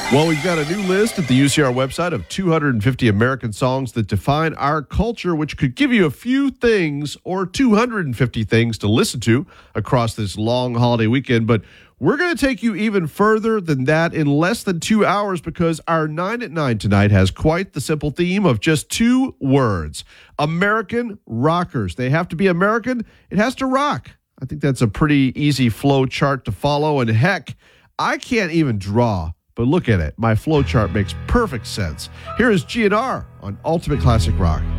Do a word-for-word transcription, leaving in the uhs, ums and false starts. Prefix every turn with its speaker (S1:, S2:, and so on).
S1: Well, we've got a new list at the U C R website of two hundred fifty American songs that define our culture, which could give you a few things or two hundred fifty things to listen to across this long holiday weekend. But we're going to take you even further than that in less than two hours because our nine at nine tonight has quite the simple theme of just two words: American rockers. They have to be American. It has to rock. I think that's a pretty easy flow chart to follow. And heck, I can't even draw. But look at it. My flow chart makes perfect sense. Here is G N R on Ultimate Classic Rock.